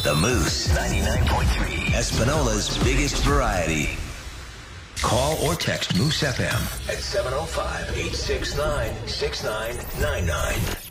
The Moose 99.3, Espinola's biggest variety. Call or text Moose FM at 705-869-6999.